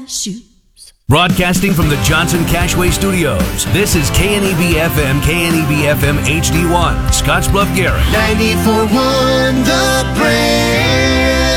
shoes. Broadcasting from the Johnson Cashway Studios, this is KNEB-FM, KNEB-FM HD1, Scottsbluff, Garrett. 94.1 The Brand.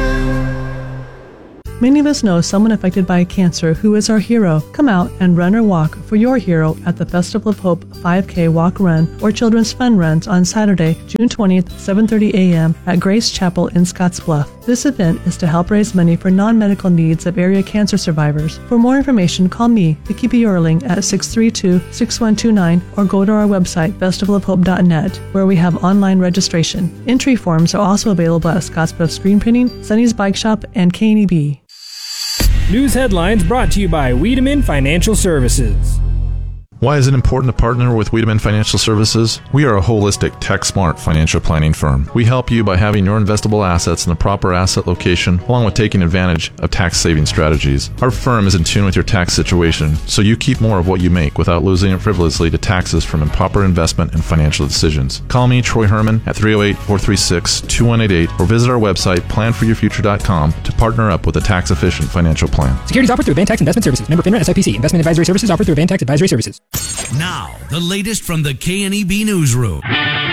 Many of us know someone affected by cancer who is our hero. Come out and run or walk for your hero at the Festival of Hope 5K Walk Run or Children's Fun Runs on Saturday, June 20th, 7:30 a.m. at Grace Chapel in Scottsbluff. This event is to help raise money for non-medical needs of area cancer survivors. For more information, call me, Vicki B. Erling, at 632-6129 or go to our website, festivalofhope.net, where we have online registration. Entry forms are also available at Scottsbluff Screen Printing, Sunny's Bike Shop, and KNEB. News headlines brought to you by Wiedemann Financial Services. Why is it important to partner with Wiedemann Financial Services? We are a holistic, tech-smart financial planning firm. We help you by having your investable assets in the proper asset location, along with taking advantage of tax-saving strategies. Our firm is in tune with your tax situation, so you keep more of what you make without losing it frivolously to taxes from improper investment and financial decisions. Call me, Troy Herman, at 308-436-2188 or visit our website, planforyourfuture.com, to partner up with a tax-efficient financial plan. Securities offered through Advantax Investment Services. Member FINRA SIPC. Investment advisory services offered through Advantax Advisory Services. Now, the latest from the KNEB Newsroom.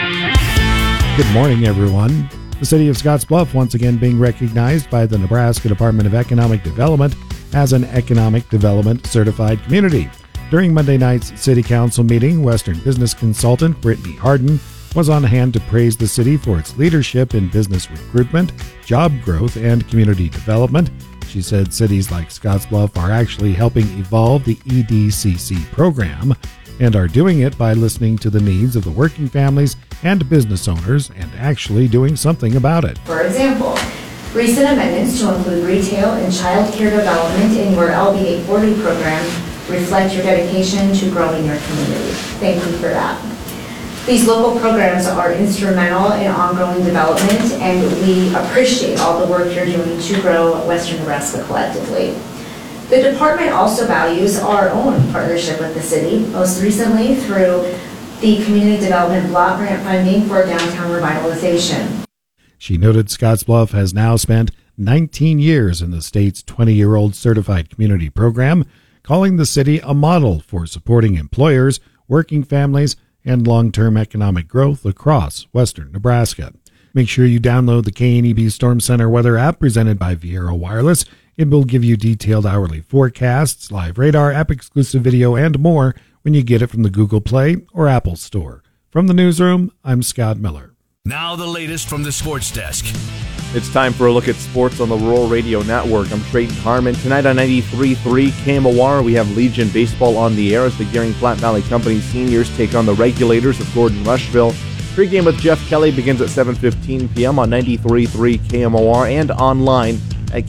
Good morning, everyone. The city of Scottsbluff once again being recognized by the Nebraska Department of Economic Development as an Economic Development Certified Community. During Monday night's City Council meeting, Western business consultant Brittany Harden was on hand to praise the city for its leadership in business recruitment, job growth, and community development. She said cities like Scottsbluff are actually helping evolve the EDCC program and are doing it by listening to the needs of the working families and business owners and actually doing something about it. For example, recent amendments to include retail and child care development in your LB 840 program reflect your dedication to growing your community. Thank you for that. These local programs are instrumental in ongoing development, and we appreciate all the work you're doing to grow Western Nebraska collectively. The department also values our own partnership with the city, most recently through the Community Development Block Grant funding for downtown revitalization. She noted Scottsbluff has now spent 19 years in the state's 20-year-old certified community program, calling the city a model for supporting employers, working families, and long-term economic growth across Western Nebraska. Make sure you download the KNEB Storm Center weather app presented by Viera Wireless. It will give you detailed hourly forecasts, live radar, app-exclusive video, and more when you get it from the Google Play or Apple Store. From the newsroom, I'm Scott Miller. Now the latest from the sports desk. It's time for a look at sports on the Rural Radio Network. I'm Trayton Harmon. Tonight on 93.3 KMOR, we have Legion Baseball on the air as the Gearing Platte Valley Company seniors take on the Regulators of Gordon Rushville. Pregame with Jeff Kelly begins at 7:15 p.m. on 93.3 KMOR and online at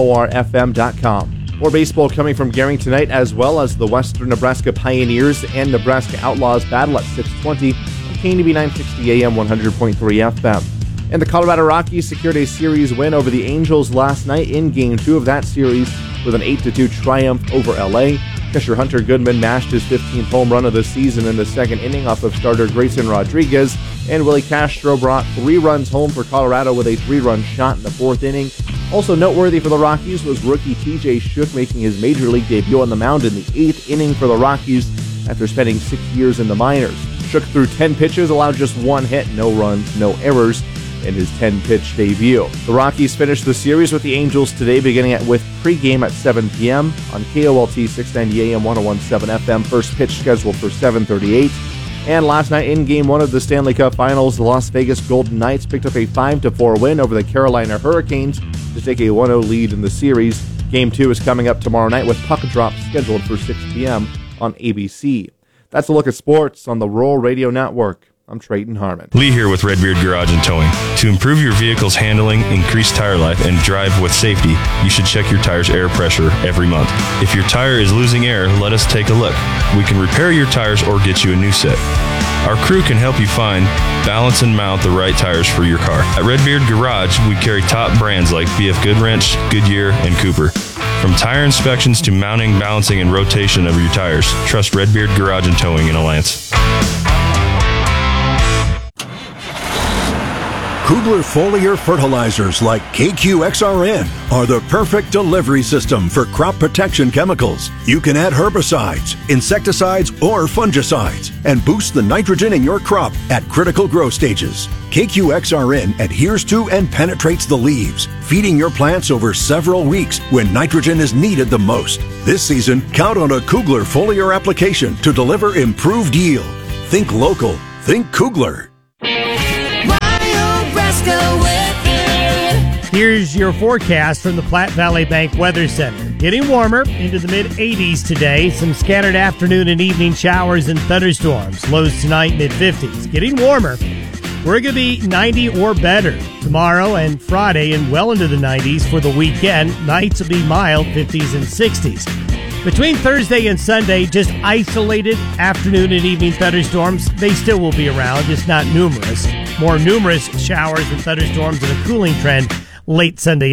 KMORFM.com. More baseball coming from Gearing tonight, as well as the Western Nebraska Pioneers and Nebraska Outlaws battle at 6:20 on KNEB 960 AM 100.3 FM. And the Colorado Rockies secured a series win over the Angels last night in Game 2 of that series with an 8-2 triumph over LA. Catcher Hunter Goodman mashed his 15th home run of the season in the second inning off of starter Grayson Rodriguez, and Willie Castro brought 3 runs home for Colorado with a 3-run shot in the 4th inning. Also noteworthy for the Rockies was rookie TJ Shook making his major league debut on the mound in the 8th inning for the Rockies after spending 6 years in the minors. Shook threw 10 pitches, allowed just 1 hit, no runs, no errors in his 10-pitch debut. The Rockies finished the series with the Angels today, beginning with pregame at 7 p.m. on KOLT 690 AM 101.7 FM. First pitch scheduled for 7:38. And last night in Game 1 of the Stanley Cup Finals, the Las Vegas Golden Knights picked up a 5-4 win over the Carolina Hurricanes to take a 1-0 lead in the series. Game 2 is coming up tomorrow night with puck drop scheduled for 6 p.m. on ABC. That's a look at sports on the Rural Radio Network. I'm Trayton Harmon. Lee here with Redbeard Garage and Towing. To improve your vehicle's handling, increase tire life, and drive with safety, you should check your tire's air pressure every month. If your tire is losing air, let us take a look. We can repair your tires or get you a new set. Our crew can help you find, balance, and mount the right tires for your car. At Redbeard Garage, we carry top brands like BF Goodwrench, Goodyear, and Cooper. From tire inspections to mounting, balancing, and rotation of your tires, trust Redbeard Garage and Towing in Alliance. Kugler foliar fertilizers like KQXRN are the perfect delivery system for crop protection chemicals. You can add herbicides, insecticides, or fungicides and boost the nitrogen in your crop at critical growth stages. KQXRN adheres to and penetrates the leaves, feeding your plants over several weeks when nitrogen is needed the most. This season, count on a Kugler foliar application to deliver improved yield. Think local. Think Kugler. Here's your forecast from the Platte Valley Bank Weather Center. Getting warmer into the mid-80s today. Some scattered afternoon and evening showers and thunderstorms. Lows tonight, mid-50s. Getting warmer. We're going to be 90 or better tomorrow and Friday and well into the 90s for the weekend. Nights will be mild, 50s and 60s. Between Thursday and Sunday, just isolated afternoon and evening thunderstorms. They still will be around, just not numerous. More numerous showers and thunderstorms and a cooling trend late Sunday